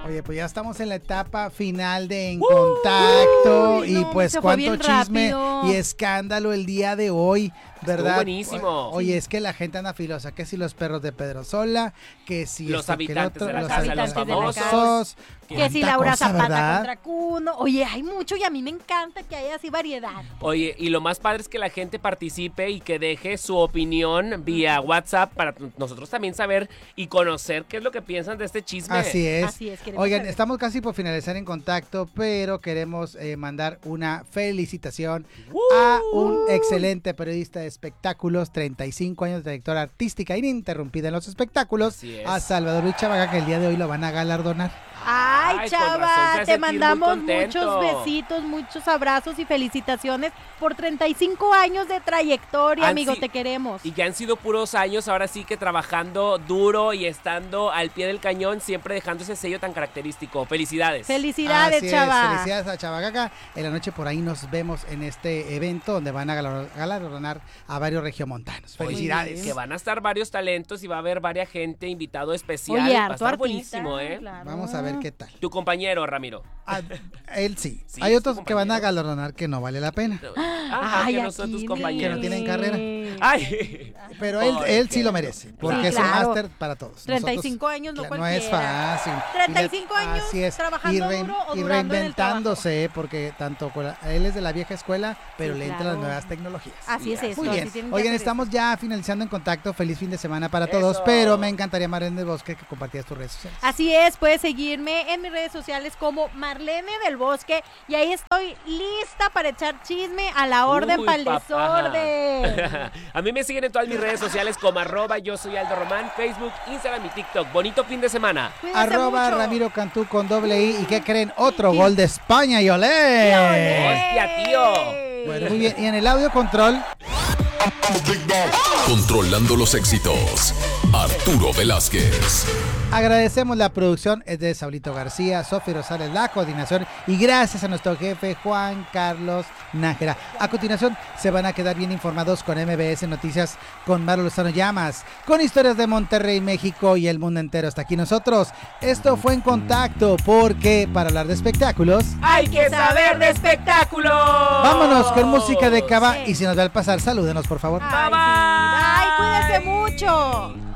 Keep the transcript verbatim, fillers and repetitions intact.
Oye, pues ya estamos en la etapa final de En Contacto. Uy, y no, pues se fue cuánto bien chisme rápido. y escándalo el día de hoy, ¿verdad? Estuvo buenísimo. Oye, es que la gente anda filosa, que si los perros de Pedrosola, que si Los esto, que el habitantes otro, de la los casa, habitantes los de la famosos. famosos. Que si Cuánta Laura cosa, Zapata ¿verdad? contra Cuno. Oye, hay mucho y a mí me encanta que haya así variedad. Oye, y lo más padre es que la gente participe y que deje su opinión vía WhatsApp para t- nosotros también saber y conocer qué es lo que piensan de este chisme. Así es. Así es, queremos Oigan, saber. estamos casi por finalizar En Contacto, pero queremos eh, mandar una felicitación a un excelente periodista de espectáculos, treinta y cinco años de trayectoria artística ininterrumpida en los espectáculos, Así es. a Salvador Luis Chavaga, que el día de hoy lo van a galardonar. Ay, Ay, con razón se chava, hace te sentir muy mandamos contento. muchos besitos, muchos abrazos y felicitaciones por treinta y cinco años de trayectoria, Han amigo, si- te queremos. Y que han sido puros años, ahora sí que trabajando duro y estando al pie del cañón, siempre dejando ese sello tan característico. Felicidades. Felicidades, Así es, chava. felicidades a Chavagaca. En la noche por ahí nos vemos en este evento donde van a galar- galardonar a varios regiomontanos. Oye, Felicidades. Que van a estar varios talentos y va a haber varias gente invitado especial. Oye, va a harto estar artista, buenísimo, ¿eh? claro. Vamos a ver qué tal. Tu compañero, Ramiro. Ah, él sí. Sí, Hay es otros tu que van a compañero. galardonar que no vale la pena. Ajá, Ay, que no son aquí tus me- compañeros. Que no tienen carrera. Ay. Pero él, Ay, él sí qué lo bueno. merece, porque Sí, es un claro. máster para todos. treinta y cinco Nosotros, años, no cla- cualquiera. es fácil. treinta y Y le- cinco años así es. trabajando y, rein- duro o y durando en el reinventándose, porque tanto con la- él es de la vieja escuela, pero Sí, le entran claro. las nuevas tecnologías. Así es esto. Muy así bien. tienen que Oigan, hacer estamos esto. ya finalizando En Contacto. Feliz fin de semana para todos, Eso. pero me encantaría, Marlene del Bosque, que compartieras tus redes sociales. Así es, puedes seguirme en mis redes sociales como Marlene del Bosque y ahí estoy lista para echar chisme a la orden Uy, para el papá. desorden. A mí me siguen en todas mis redes sociales como arroba yo soy Aldo Román, Facebook, Instagram y TikTok. Bonito fin de semana. Cuídense Arroba mucho. Ramiro Cantú con doble I. ¿Y qué creen? Otro gol de España y olé. ¡Hostia, tío! Bueno, muy bien. Y en el audio control, Controlando los éxitos, Arturo Velázquez. agradecemos la producción, es de Saulito García, Sofía Rosales, la coordinación y gracias a nuestro jefe Juan Carlos Nájera. A continuación se van a quedar bien informados con M B S Noticias con Maro Lozano Llamas, con historias de Monterrey, México y el mundo entero. Hasta aquí nosotros. Esto fue En Contacto, porque para hablar de espectáculos, ¡Hay que saber de espectáculos! vámonos con música de Cava y si nos va a pasar, salúdenos por favor. Ay, sí. Ay, cuídense mucho.